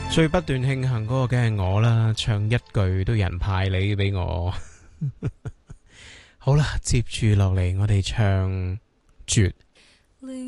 最不斷慶幸嗰個梗係我啦，唱一句都人派你俾我。好啦，接住落嚟我哋唱絕。